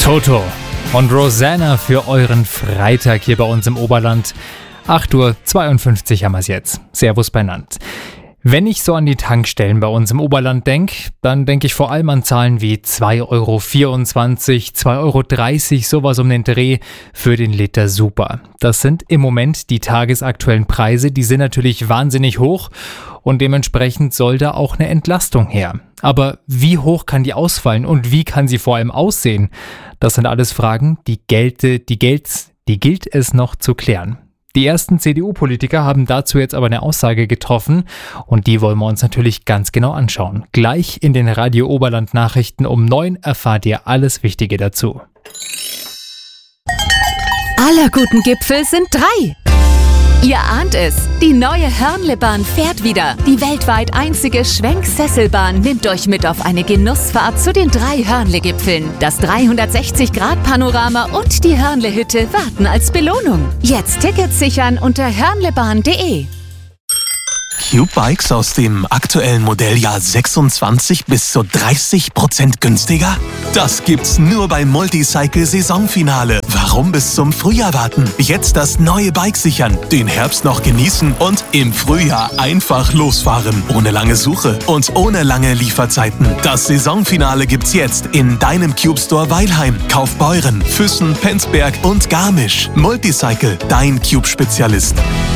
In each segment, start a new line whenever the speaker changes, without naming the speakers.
Toto und Rosanna für euren Freitag hier bei uns im Oberland. 8:52 Uhr haben wir es jetzt. Servus benannt. Wenn ich so an die Tankstellen bei uns im Oberland denke, dann denke ich vor allem an Zahlen wie 2,24 €, 2,30 €, sowas um den Dreh für den Liter Super. Das sind im Moment die tagesaktuellen Preise, die sind natürlich wahnsinnig hoch und dementsprechend soll da auch eine Entlastung her. Aber wie hoch kann die ausfallen und wie kann sie vor allem aussehen? Das sind alles Fragen, die gilt es noch zu klären. Die ersten CDU-Politiker haben dazu jetzt aber eine Aussage getroffen und die wollen wir uns natürlich ganz genau anschauen. Gleich in den Radio Oberland Nachrichten um 9 erfahrt ihr alles Wichtige dazu.
Aller guten Gipfel sind 3. Ihr ahnt es, die neue Hörnlebahn fährt wieder. Die weltweit einzige Schwenksesselbahn nimmt euch mit auf eine Genussfahrt zu den 3 Hörnle-Gipfeln. Das 360-Grad-Panorama und die Hörnle-Hütte warten als Belohnung. Jetzt Tickets sichern unter hörnlebahn.de.
Cube-Bikes aus dem aktuellen Modelljahr 26 bis zu 30% günstiger? Das gibt's nur beim Multicycle-Saisonfinale. Warum bis zum Frühjahr warten? Jetzt das neue Bike sichern, den Herbst noch genießen und im Frühjahr einfach losfahren. Ohne lange Suche und ohne lange Lieferzeiten. Das Saisonfinale gibt's jetzt in deinem Cube-Store Weilheim, Kaufbeuren, Füssen, Penzberg und Garmisch. Multicycle, dein Cube-Spezialist.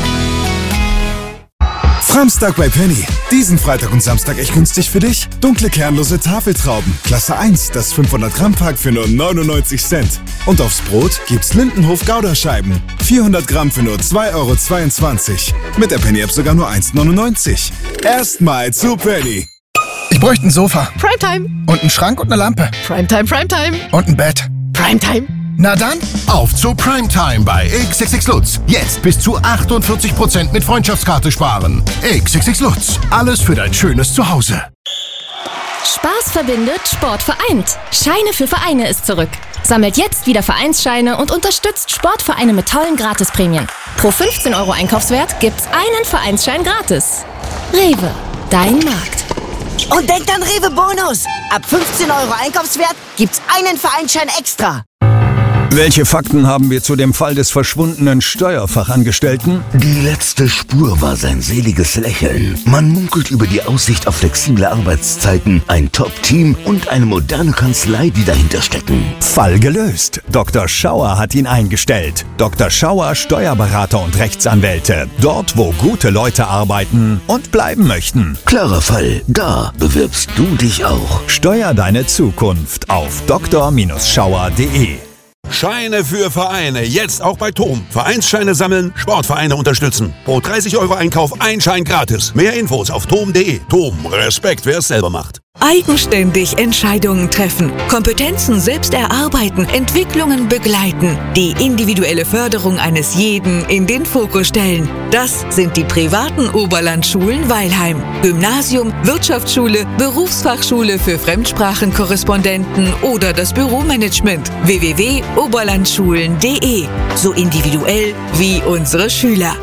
Samstag bei Penny. Diesen Freitag und Samstag echt günstig für dich. Dunkle kernlose Tafeltrauben. Klasse 1, das 500 Gramm Pack für nur 99 Cent. Und aufs Brot gibt's Lindenhof Gouda-Scheiben. 400 Gramm für nur 2,22 €. Mit der Penny-App sogar nur 1,99 €. Erstmal zu Penny.
Ich bräuchte ein Sofa.
Primetime.
Und einen Schrank und eine Lampe.
Primetime, Primetime.
Und ein Bett.
Primetime.
Na dann, auf zu Primetime bei XXX Lutz. Jetzt bis zu 48% mit Freundschaftskarte sparen. XXX Lutz. Alles für dein schönes Zuhause.
Spaß verbindet, Sport vereint. Scheine für Vereine ist zurück. Sammelt jetzt wieder Vereinsscheine und unterstützt Sportvereine mit tollen Gratisprämien. Pro 15 € Einkaufswert gibt's einen Vereinsschein gratis. Rewe, dein Markt.
Und denkt an Rewe Bonus. Ab 15 € Einkaufswert gibt's einen Vereinsschein extra.
Welche Fakten haben wir zu dem Fall des verschwundenen Steuerfachangestellten?
Die letzte Spur war sein seliges Lächeln. Man munkelt über die Aussicht auf flexible Arbeitszeiten, ein Top-Team und eine moderne Kanzlei, die dahinter stecken.
Fall gelöst. Dr. Schauer hat ihn eingestellt. Dr. Schauer, Steuerberater und Rechtsanwälte. Dort, wo gute Leute arbeiten und bleiben möchten.
Klarer Fall. Da bewirbst du dich auch.
Steuer deine Zukunft auf dr-schauer.de.
Scheine für Vereine, jetzt auch bei TOM. Vereinsscheine sammeln, Sportvereine unterstützen. Pro 30 € Einkauf ein Schein gratis. Mehr Infos auf tom.de. TOM, Respekt, wer es selber macht.
Eigenständig Entscheidungen treffen, Kompetenzen selbst erarbeiten, Entwicklungen begleiten, die individuelle Förderung eines jeden in den Fokus stellen. Das sind die privaten Oberlandschulen Weilheim. Gymnasium, Wirtschaftsschule, Berufsfachschule für Fremdsprachenkorrespondenten oder das Büromanagement. www.oberlandschulen.de. So individuell wie unsere Schüler.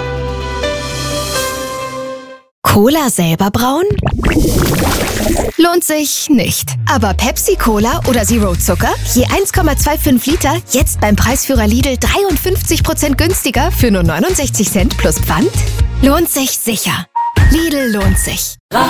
Cola selber brauen? Lohnt sich nicht. Aber Pepsi-Cola oder Zero Zucker? Je 1,25 Liter, jetzt beim Preisführer Lidl 53% günstiger für nur 69 Cent plus Pfand? Lohnt sich sicher. Lidl lohnt sich.